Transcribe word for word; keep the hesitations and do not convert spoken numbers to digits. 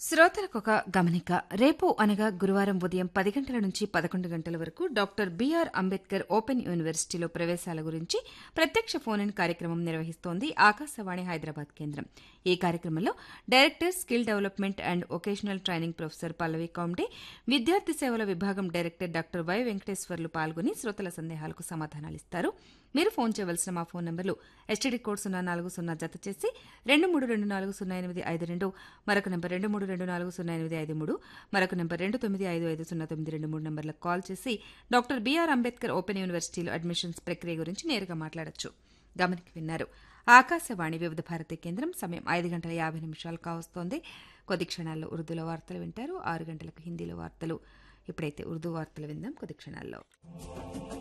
శ్రోతలకొక గమనిక. రేపు అనగా గురువారం ఉదయం పది గంటల నుంచి పదకొండు గంటల వరకు డాక్టర్ బీఆర్ అంబేద్కర్ ఓపెన్ యూనివర్సిటీలో ప్రవేశాల గురించి ప్రత్యక్ష ఫోన్ ఇన్ కార్యక్రమం నిర్వహిస్తోంది ఆకాశవాణి హైదరాబాద్ కేంద్రం. ఈ కార్యక్రమంలో director skill development and vocational training professor Pallavi Comte, విద్యార్థి సేవల విభాగం డైరెక్టర్ డాక్టర్ వై వెంకటేశ్వర్లు పాల్గొని శ్రోతల సందేహాలకు సమాధానాలిస్తారు. మీరు ఫోన్ చేయవలసిన మా ఫోన్ నంబర్లు ఎస్టీడీ కోడ్ సున్నా నాలుగు సున్నా జత చేసి రెండు మూడు రెండు నాలుగు సున్నా ఎనిమిది ఐదు రెండు, మరొక నంబర్ రెండు మూడు రెండు నాలుగు సున్నా ఎనిమిది ఐదు మూడు, మరొక నంబర్ రెండు తొమ్మిది ఐదు ఐదు సున్నా తొమ్మిది రెండు మూడు నంబర్లకు కాల్ చేసి డాక్టర్ బీఆర్ అంబేద్కర్ ఓపెన్ యూనివర్సిటీలో అడ్మిషన్స్ ప్రక్రియ గురించి నేరుగా మాట్లాడొచ్చు. గమనిక విన్నారు. ఆకాశవాణి వివిధ భారతి కేంద్రం. సమయం ఐదు గంటల యాభై నిమిషాలు కావస్తోంది. కొద్ది క్షణాల్లో ఉర్దూలో వార్తలు వింటారు. ఆరు గంటలకు హిందీలో వార్తలు. ఇప్పుడైతే ఉర్దూ వార్తలు విందాం కొద్ది క్షణాల్లో.